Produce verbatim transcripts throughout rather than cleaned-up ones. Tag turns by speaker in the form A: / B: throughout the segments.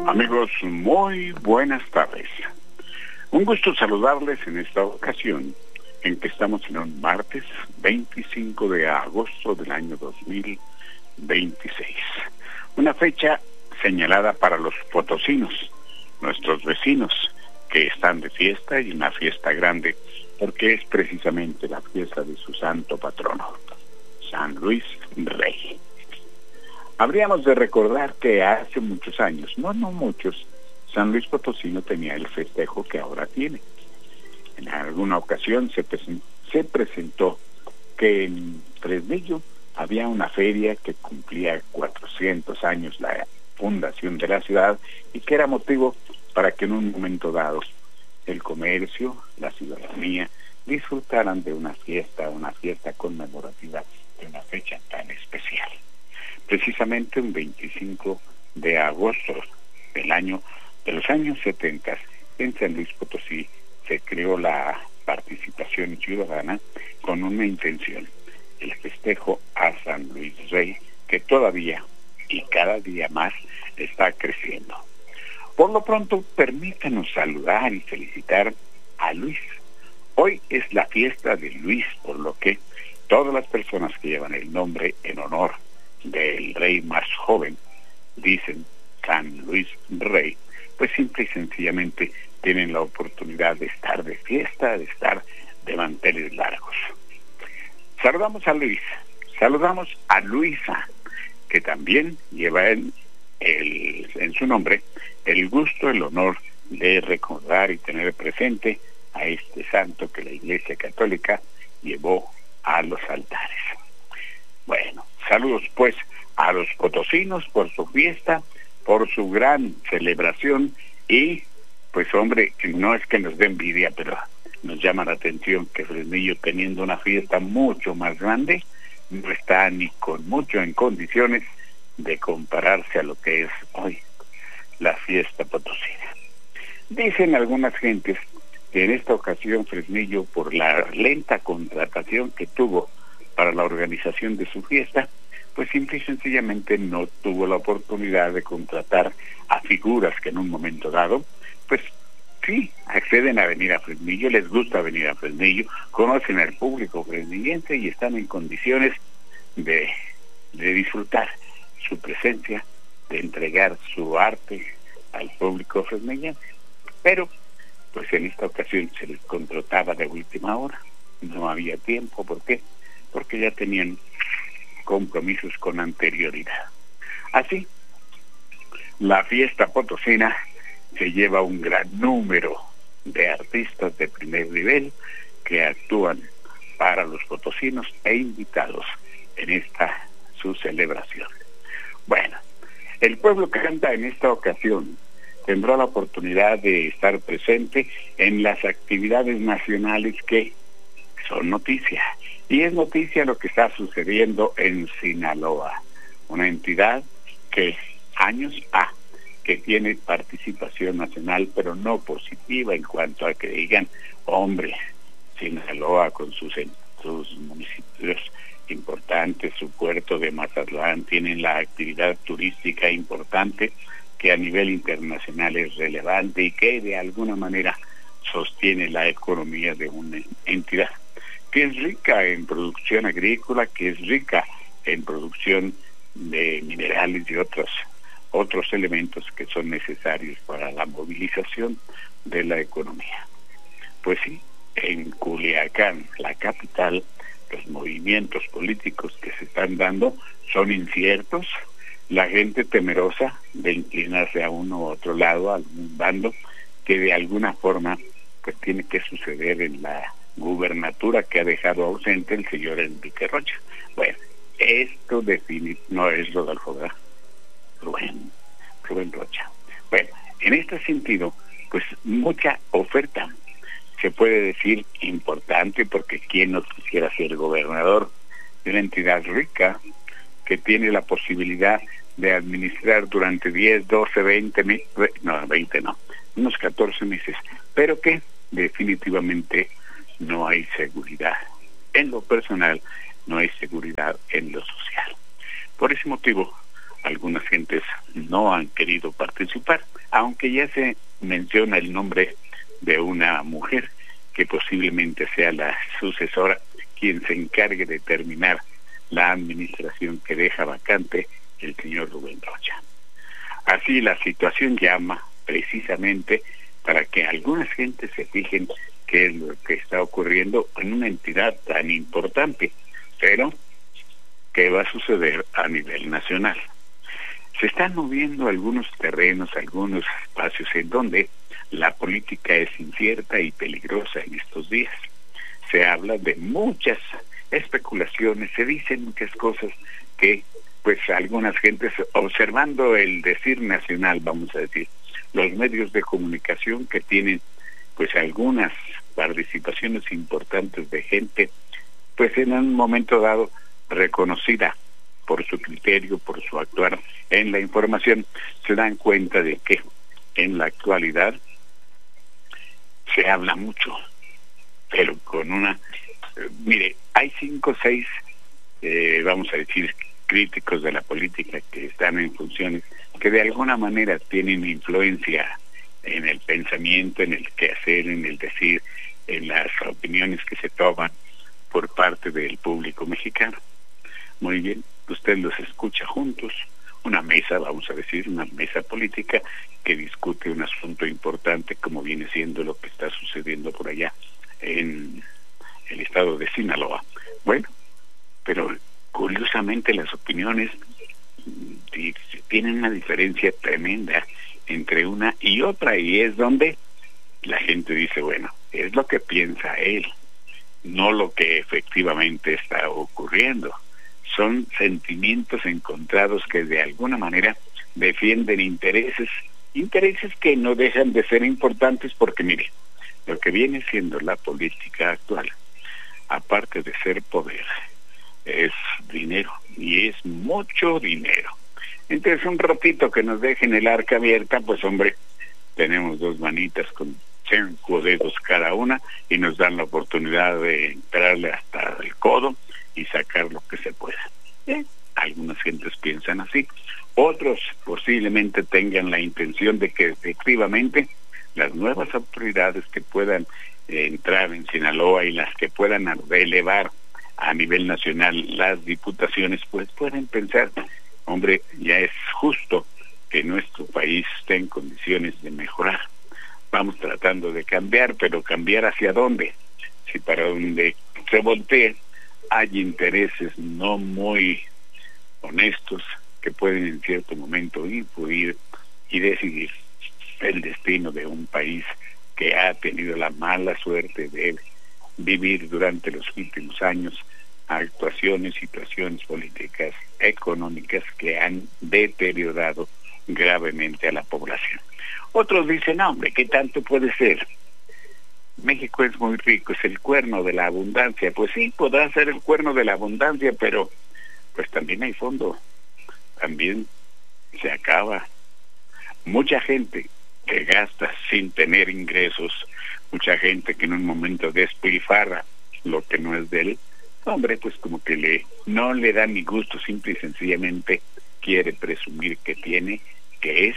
A: Amigos, muy buenas tardes. Un gusto saludarles en esta ocasión, en que estamos en un martes veinticinco de agosto del año dos mil veintiséis. Una fecha señalada para los potosinos, nuestros vecinos, que están de fiesta y una fiesta grande, porque es precisamente la fiesta de su santo patrono, San Luis Rey. Habríamos de recordar que hace muchos años, no, no muchos, San Luis Potosí no tenía el festejo que ahora tiene. En alguna ocasión se, presen- se presentó que en Fresnillo había una feria que cumplía cuatrocientos años la fundación de la ciudad y que era motivo para que en un momento dado el comercio, la ciudadanía, disfrutaran de una fiesta, una fiesta conmemorativa de una fecha tan especial. Precisamente un veinticinco de agosto del año de los años setenta, en San Luis Potosí se creó la participación ciudadana con una intención, el festejo a San Luis Rey, que todavía y cada día más está creciendo. Por lo pronto, permítanos saludar y felicitar a Luis. Hoy es la fiesta de Luis, por lo que todas las personas que llevan el nombre en honor del rey más joven, dicen San Luis Rey, pues simple y sencillamente tienen la oportunidad de estar de fiesta, de estar de manteles largos. Saludamos a Luis, saludamos a Luisa, que también lleva en, el, en su nombre el gusto, el honor de recordar y tener presente a este santo que la Iglesia Católica llevó a los altares. Bueno, saludos pues a los potosinos por su fiesta, por su gran celebración y pues hombre, no es que nos dé envidia, pero nos llama la atención que Fresnillo, teniendo una fiesta mucho más grande, no está ni con mucho en condiciones de compararse a lo que es hoy la fiesta potosina. Dicen algunas gentes que en esta ocasión Fresnillo, por la lenta contratación que tuvo para la organización de su fiesta, pues simple y sencillamente no tuvo la oportunidad de contratar a figuras que en un momento dado, pues sí, acceden a venir a Fresnillo, les gusta venir a Fresnillo, conocen al público fresnillense y están en condiciones de, de disfrutar su presencia, de entregar su arte al público fresnillense. Pero, pues en esta ocasión se les contrataba de última hora, no había tiempo, ¿por qué? Porque ya tenían compromisos con anterioridad. Así, la fiesta potosina se lleva un gran número de artistas de primer nivel que actúan para los potosinos e invitados en esta su celebración. Bueno, el pueblo que canta en esta ocasión tendrá la oportunidad de estar presente en las actividades nacionales que son noticia. Y es noticia lo que está sucediendo en Sinaloa, una entidad que años ha, que tiene participación nacional, pero no positiva en cuanto a que digan, hombre, Sinaloa con sus, sus municipios importantes, su puerto de Mazatlán, tienen la actividad turística importante que a nivel internacional es relevante y que de alguna manera sostiene la economía de una entidad que es rica en producción agrícola, que es rica en producción de minerales y otros, otros elementos que son necesarios para la movilización de la economía. Pues sí, en Culiacán, la capital, los movimientos políticos que se están dando son inciertos, la gente temerosa de inclinarse a uno u otro lado, a algún bando, que de alguna forma pues tiene que suceder en la gubernatura que ha dejado ausente el señor Enrique Rocha. Bueno, esto definitivamente no es Rodolfo, ¿verdad? Rubén, Rubén Rocha. Bueno, en este sentido, pues mucha oferta, se puede decir importante, porque quién no quisiera ser gobernador de una entidad rica que tiene la posibilidad de administrar durante diez, doce, veinte, no, veinte no, unos catorce meses, pero que definitivamente no hay seguridad. En lo personal, no hay seguridad en lo social. Por ese motivo, algunas gentes no han querido participar. aunque ya se menciona el nombre de una mujer que posiblemente sea la sucesora, quien se encargue de terminar la administración que deja vacante el señor Rubén Rocha. Así la situación llama precisamente para que algunas gentes se fijen qué es lo que está ocurriendo en una entidad tan importante, pero ¿qué va a suceder a nivel nacional? Se están moviendo algunos terrenos, algunos espacios en donde la política es incierta y peligrosa en estos días. Se habla de muchas especulaciones, se dicen muchas cosas que, pues, algunas gentes, observando el decir nacional, vamos a decir, los medios de comunicación que tienen, pues, algunas participaciones importantes de gente, pues, en un momento dado, reconocida por su criterio, por su actuar en la información, se dan cuenta de que en la actualidad se habla mucho, pero con una... Eh, mire, hay cinco o seis, eh, vamos a decir, críticos de la política que están en funciones, que de alguna manera tienen influencia en el pensamiento, en el quehacer, en el decir, en las opiniones que se toman por parte del público mexicano. Muy bien, usted los escucha juntos, una mesa, vamos a decir, una mesa política que discute un asunto importante como viene siendo lo que está sucediendo por allá en el estado de Sinaloa. Bueno, pero curiosamente las opiniones tienen una diferencia tremenda entre una y otra, y es donde la gente dice, bueno, es lo que piensa él, no lo que efectivamente está ocurriendo. Son sentimientos encontrados que de alguna manera defienden intereses, intereses que no dejan de ser importantes porque, mire, lo que viene siendo la política actual, aparte de ser poder, es dinero, y es mucho dinero. Entonces, un ratito que nos dejen el arca abierta, pues hombre, tenemos dos manitas con cinco dedos cada una y nos dan la oportunidad de entrarle hasta el codo y sacar lo que se pueda. ¿Eh? Algunas gentes piensan así, otros posiblemente tengan la intención de que efectivamente las nuevas autoridades que puedan eh, entrar en Sinaloa y las que puedan relevar a nivel nacional las diputaciones, pues pueden pensar, hombre, ya es justo que nuestro país esté en condiciones de mejorar. Vamos tratando de cambiar, pero ¿cambiar hacia dónde? Si para donde se voltee hay intereses no muy honestos que pueden en cierto momento influir y decidir el destino de un país que ha tenido la mala suerte de vivir durante los últimos años actuaciones, situaciones políticas, económicas que han deteriorado gravemente a la población. Otros dicen, no, hombre, ¿qué tanto puede ser? México es muy rico, es el cuerno de la abundancia. Pues sí, podrá ser el cuerno de la abundancia, pero pues también hay fondo, también se acaba. Mucha gente que gasta sin tener ingresos, mucha gente que en un momento despilfarra lo que no es de él, hombre, pues como que le no le da ni gusto, simple y sencillamente quiere presumir que tiene, que es,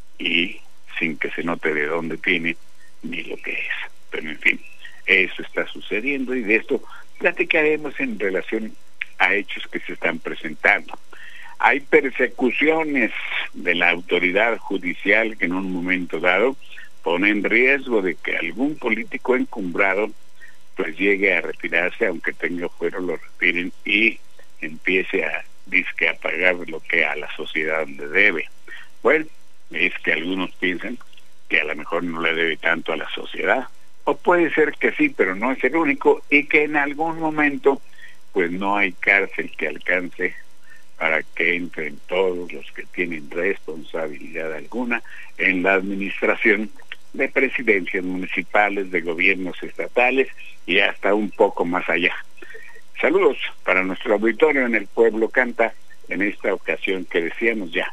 A: y sin que se note de dónde tiene ni lo que es. Pero en fin, eso está sucediendo y de esto platicaremos en relación a hechos que se están presentando. Hay persecuciones de la autoridad judicial que en un momento dado pone en riesgo de que algún político encumbrado pues llegue a retirarse, aunque tenga fuero lo retiren y empiece a disque a pagar lo que a la sociedad le debe. Bueno, es que algunos piensan que a lo mejor no le debe tanto a la sociedad, o puede ser que sí, pero no es el único, y que en algún momento pues no hay cárcel que alcance para que entren todos los que tienen responsabilidad alguna en la administración de presidencias municipales, de gobiernos estatales y hasta un poco más allá. Saludos para nuestro auditorio en El Pueblo Canta, en esta ocasión que decíamos ya.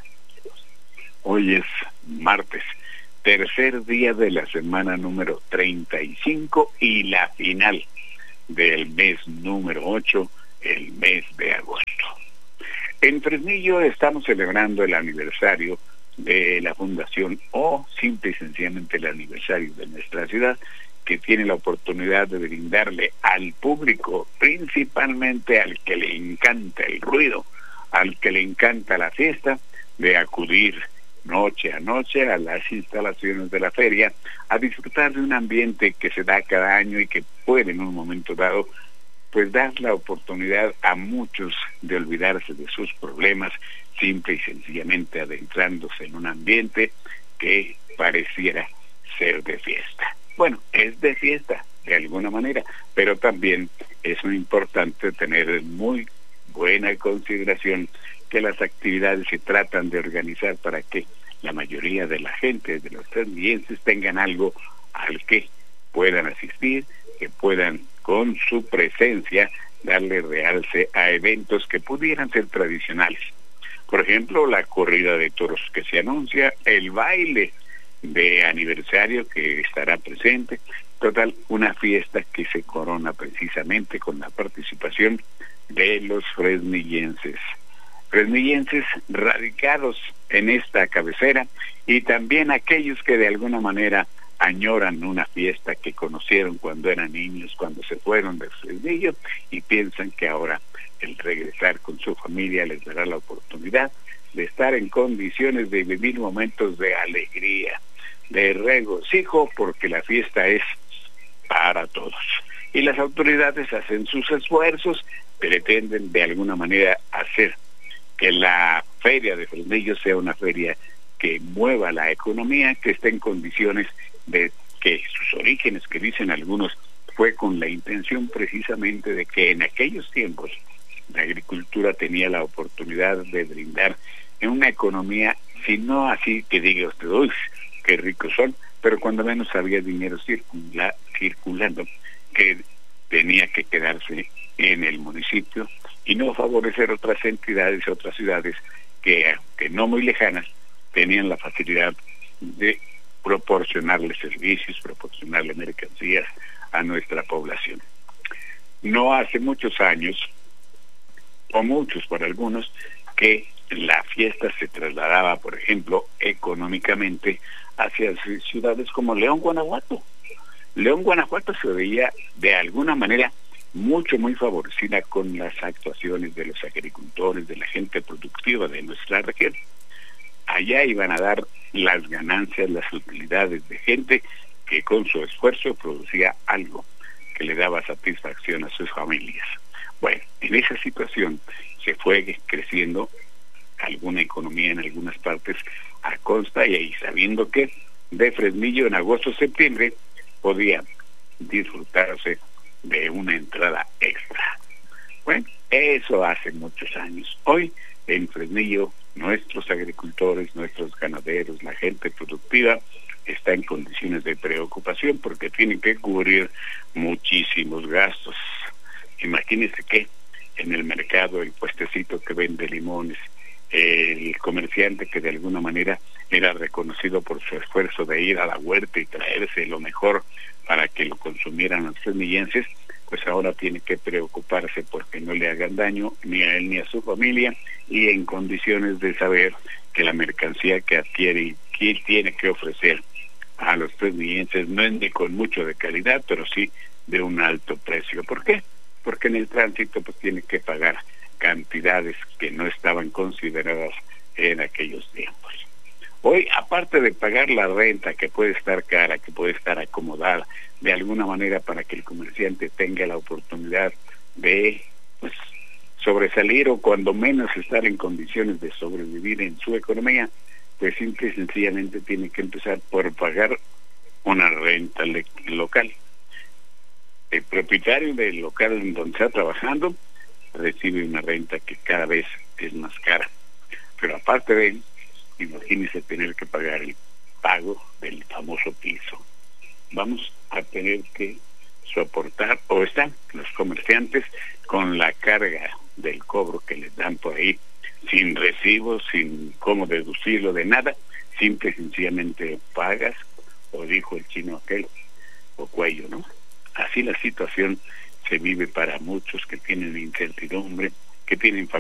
A: Hoy es martes, tercer día de la semana número treinta y cinco y la final del mes número ocho, el mes de agosto. En Fresnillo estamos celebrando el aniversario de la fundación o simple y sencillamente el aniversario de nuestra ciudad, que tiene la oportunidad de brindarle al público, principalmente al que le encanta el ruido, al que le encanta la fiesta, de acudir noche a noche a las instalaciones de la feria, a disfrutar de un ambiente que se da cada año y que puede en un momento dado pues dar la oportunidad a muchos de olvidarse de sus problemas, simple y sencillamente adentrándose en un ambiente que pareciera ser de fiesta. Bueno, es de fiesta de alguna manera, pero también es muy importante tener muy buena consideración que las actividades se tratan de organizar para que la mayoría de la gente, de los fresnillenses, tengan algo al que puedan asistir, que puedan con su presencia darle realce a eventos que pudieran ser tradicionales. Por ejemplo, la corrida de toros que se anuncia, el baile de aniversario que estará presente, total, una fiesta que se corona precisamente con la participación de los fresnillenses. Fresnillenses radicados en esta cabecera y también aquellos que de alguna manera añoran una fiesta que conocieron cuando eran niños, cuando se fueron de Fresnillo y piensan que ahora el regresar con su familia les dará la oportunidad de estar en condiciones de vivir momentos de alegría, de regocijo, porque la fiesta es para todos. Y las autoridades hacen sus esfuerzos, pretenden de alguna manera hacer que la feria de Fresnillo sea una feria que mueva la economía, que esté en condiciones de que sus orígenes, que dicen algunos, fue con la intención precisamente de que en aquellos tiempos la agricultura tenía la oportunidad de brindar en una economía, si no así que diga usted, uy, qué ricos son, pero cuando menos había dinero circula, circulando, que tenía que quedarse en el municipio y no favorecer otras entidades, otras ciudades que, aunque no muy lejanas, tenían la facilidad de proporcionarle servicios, proporcionarle mercancías a nuestra población. No hace muchos años, o muchos para algunos, que la fiesta se trasladaba, por ejemplo, económicamente hacia ciudades como León, Guanajuato. León, Guanajuato se veía de alguna manera mucho, muy favorecida con las actuaciones de los agricultores, de la gente productiva de nuestra región. Allá iban a dar las ganancias, las utilidades de gente que con su esfuerzo producía algo que le daba satisfacción a sus familias. Bueno, en esa situación se fue creciendo alguna economía en algunas partes a costa y ahí sabiendo que de Fresnillo en agosto, septiembre podía disfrutarse de una entrada extra. Bueno, eso hace muchos años. Hoy en Fresnillo nuestros agricultores, nuestros ganaderos, la gente productiva está en condiciones de preocupación porque tienen que cubrir muchísimos gastos. Imagínense que en el mercado el puestecito que vende limones, el comerciante que de alguna manera era reconocido por su esfuerzo de ir a la huerta y traerse lo mejor para que lo consumieran los fresnillenses, pues ahora tiene que preocuparse porque no le hagan daño ni a él ni a su familia y en condiciones de saber que la mercancía que adquiere y que tiene que ofrecer a los fresnillenses no es ni con mucho de calidad, pero sí de un alto precio. ¿Por qué? Porque en el tránsito pues tiene que pagar cantidades que no estaban consideradas en aquellos tiempos. Hoy, aparte de pagar la renta, que puede estar cara, que puede estar acomodada, de alguna manera para que el comerciante tenga la oportunidad de pues, sobresalir o cuando menos estar en condiciones de sobrevivir en su economía, pues simple y sencillamente tiene que empezar por pagar una renta local. El propietario del local en donde está trabajando recibe una renta que cada vez es más cara. Pero aparte de él, imagínese tener que pagar el pago del famoso piso. Vamos a tener que soportar, o están los comerciantes con la carga del cobro que les dan por ahí, sin recibo, sin cómo deducirlo de nada, simple y sencillamente pagas, o dijo el chino aquel, o cuello, ¿no? Así la situación se vive para muchos que tienen incertidumbre, que tienen familia.